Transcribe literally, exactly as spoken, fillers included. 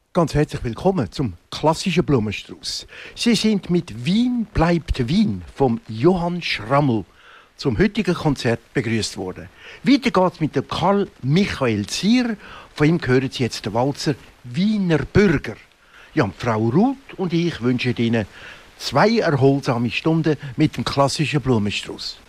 Ganz herzlich willkommen zum klassischen Blumenstrauß. Sie sind mit Wien bleibt Wien vom Johann Schrammel zum heutigen Konzert begrüßt worden. Weiter geht's mit dem Karl Michael Zier. Von ihm hören Sie jetzt den Walzer Wiener Bürger. Ja, Frau Ruth und ich wünschen Ihnen zwei erholsame Stunden mit dem klassischen Blumenstrauß.